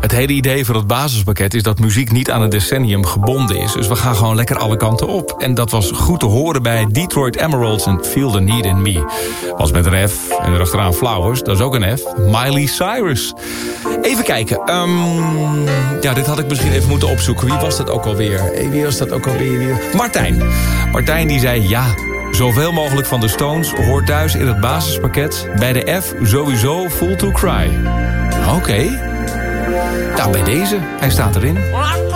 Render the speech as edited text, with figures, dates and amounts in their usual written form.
Het hele idee van het basispakket is dat muziek niet aan een decennium gebonden is. Dus we gaan gewoon lekker alle kanten op. En dat was goed te horen bij Detroit Emeralds en Feel the Need in Me. Was met een F en erachteraan Flowers, dat is ook een F. Miley Cyrus. Even kijken. Ja, dit had ik misschien even moeten opzoeken. Wie was dat ook alweer? Martijn die zei ja. Zoveel mogelijk van de Stones hoort thuis in het basispakket. Bij de F sowieso Full to Cry. Oké. Nou, bij deze. Hij staat erin.